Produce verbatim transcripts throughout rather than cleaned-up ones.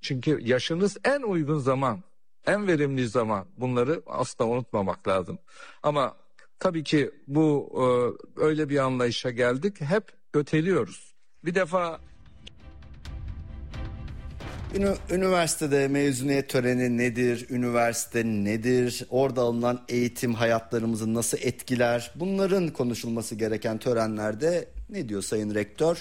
Çünkü yaşınız en uygun zaman, en verimli zaman. Bunları asla unutmamak lazım. Ama tabii ki bu e, öyle bir anlayışa geldik. Hep öteliyoruz. Bir defa üniversitede mezuniyet töreni nedir? Üniversite nedir? Orada alınan eğitim hayatlarımızı nasıl etkiler? Bunların konuşulması gereken törenlerde ne diyor Sayın Rektör?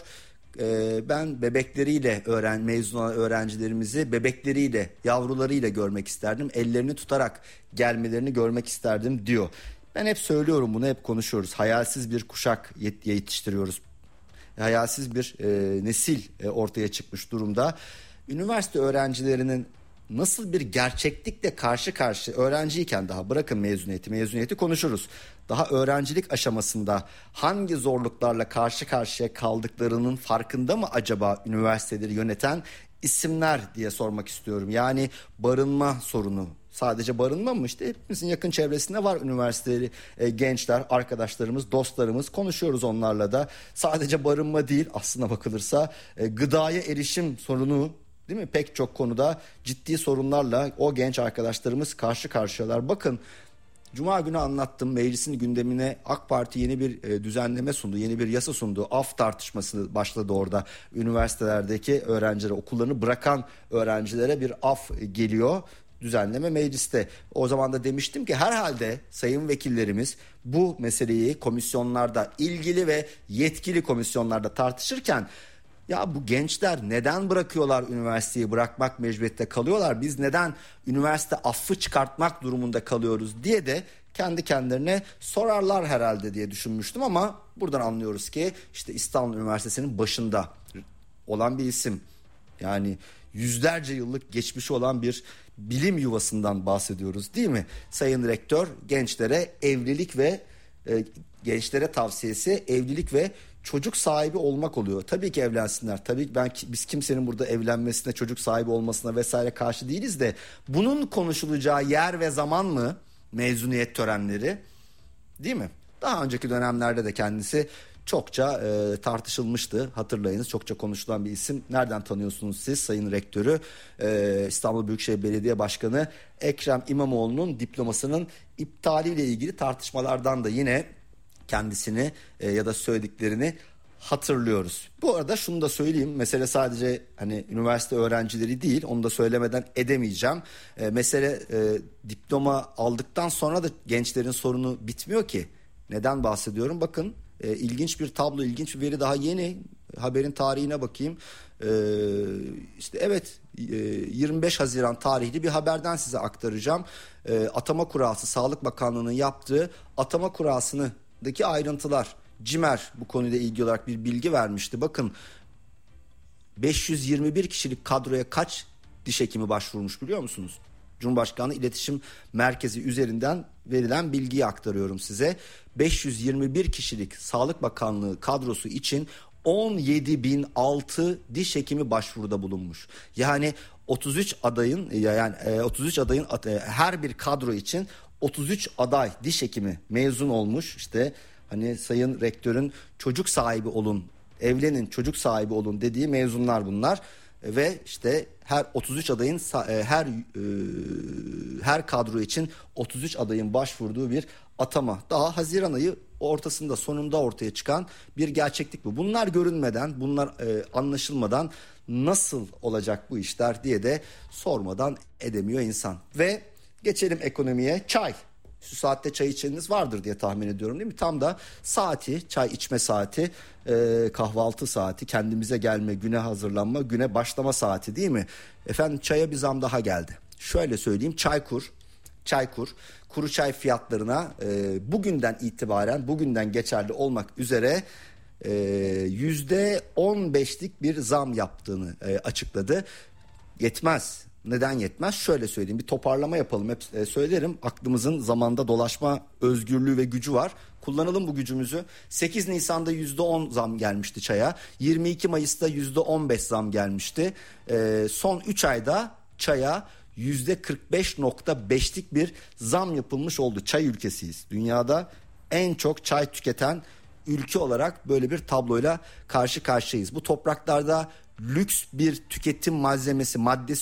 Ee, ben bebekleriyle öğren mezun olan öğrencilerimizi bebekleriyle, yavrularıyla görmek isterdim. Ellerini tutarak gelmelerini görmek isterdim diyor. Ben hep söylüyorum bunu, hep konuşuyoruz. Hayalsiz bir kuşak yetiştiriyoruz. Hayalsiz bir e, nesil e, ortaya çıkmış durumda. Üniversite öğrencilerinin nasıl bir gerçeklikle karşı karşı, öğrenciyken daha bırakın mezuniyeti, mezuniyeti konuşuruz. Daha öğrencilik aşamasında hangi zorluklarla karşı karşıya kaldıklarının farkında mı acaba üniversiteleri yöneten isimler diye sormak istiyorum. Yani barınma sorunu. Sadece barınma mı? İşte hepimizin yakın çevresinde var üniversiteli e, gençler, arkadaşlarımız, dostlarımız. Konuşuyoruz onlarla da. Sadece barınma değil, aslına bakılırsa e, gıdaya erişim sorunu, değil mi? Pek çok konuda ciddi sorunlarla o genç arkadaşlarımız karşı karşıyalar. Bakın, Cuma günü anlattım, meclisin gündemine AK Parti yeni bir e, düzenleme sundu, yeni bir yasa sundu. Af tartışması başladı orada. Üniversitelerdeki öğrencilere, okullarını bırakan öğrencilere bir af geliyor. Düzenleme mecliste. O zaman da demiştim ki herhalde sayın vekillerimiz bu meseleyi komisyonlarda, ilgili ve yetkili komisyonlarda tartışırken, ya bu gençler neden bırakıyorlar, üniversiteyi bırakmak mecburiyette kalıyorlar, biz neden üniversite affı çıkartmak durumunda kalıyoruz diye de kendi kendilerine sorarlar herhalde diye düşünmüştüm. Ama buradan anlıyoruz ki işte İstanbul Üniversitesi'nin başında olan bir isim, yani yüzlerce yıllık geçmişi olan bir bilim yuvasından bahsediyoruz, değil mi? Sayın Rektör gençlere evlilik ve e, gençlere tavsiyesi evlilik ve çocuk sahibi olmak oluyor. Tabii ki evlensinler. Tabii ki ben biz kimsenin burada evlenmesine, çocuk sahibi olmasına vesaire karşı değiliz de bunun konuşulacağı yer ve zaman mı mezuniyet törenleri? Değil mi? Daha önceki dönemlerde de kendisi çokça e, tartışılmıştı. Hatırlayınız, çokça konuşulan bir isim. Nereden tanıyorsunuz siz Sayın Rektörü? E, İstanbul Büyükşehir Belediye Başkanı Ekrem İmamoğlu'nun diplomasının iptaliyle ilgili tartışmalardan da yine kendisini e, ya da söylediklerini hatırlıyoruz. Bu arada şunu da söyleyeyim. Mesele sadece hani üniversite öğrencileri değil. Onu da söylemeden edemeyeceğim. E, mesele e, diploma aldıktan sonra da gençlerin sorunu bitmiyor ki. Neden bahsediyorum? Bakın, e, ilginç bir tablo, ilginç bir veri, daha yeni. Haberin tarihine bakayım. E, işte evet, e, yirmi beş Haziran tarihli bir haberden size aktaracağım. E, atama kurası, Sağlık Bakanlığı'nın yaptığı atama kurasını daki ayrıntılar. CİMER bu konuyla ilgili olarak bir bilgi vermişti. Bakın, beş yüz yirmi bir kişilik kadroya kaç diş hekimi başvurmuş biliyor musunuz? Cumhurbaşkanlığı İletişim Merkezi üzerinden verilen bilgiyi aktarıyorum size. beş yüz yirmi bir kişilik Sağlık Bakanlığı kadrosu için on yedi bin altı diş hekimi başvuruda bulunmuş. Yani otuz üç adayın yani otuz üç adayın her bir kadro için otuz üç aday diş hekimi mezun olmuş. İşte hani Sayın Rektör'ün çocuk sahibi olun, evlenin, çocuk sahibi olun dediği mezunlar bunlar. Ve işte her otuz üç adayın her her kadro için otuz üç adayın başvurduğu bir atama. Daha Haziran ayı ortasında, sonunda ortaya çıkan bir gerçeklik bu. Bunlar görünmeden, bunlar anlaşılmadan nasıl olacak bu işler diye de sormadan edemiyor insan. Ve geçelim ekonomiye. Çay. Şu saatte çay içeniniz vardır diye tahmin ediyorum, değil mi? Tam da saati, çay içme saati, e, kahvaltı saati, kendimize gelme, güne hazırlanma, güne başlama saati, değil mi? Efendim, çaya bir zam daha geldi. Şöyle söyleyeyim, Çaykur, Çaykur, kuru çay fiyatlarına e, bugünden itibaren, bugünden geçerli olmak üzere e, yüzde on beşlik bir zam yaptığını e, açıkladı. Yetmez. Neden yetmez? Şöyle söyleyeyim, bir toparlama yapalım. Hep e, söylerim, aklımızın zamanda dolaşma özgürlüğü ve gücü var. Kullanalım bu gücümüzü. sekiz Nisan'da yüzde on zam gelmişti çaya. yirmi iki Mayıs'ta yüzde on beş zam gelmişti. E, son üç ayda çaya yüzde kırk beş nokta beşlik bir zam yapılmış oldu. Çay ülkesiyiz. Dünyada en çok çay tüketen ülke olarak böyle bir tabloyla karşı karşıyayız. Bu topraklarda lüks bir tüketim malzemesi, maddesi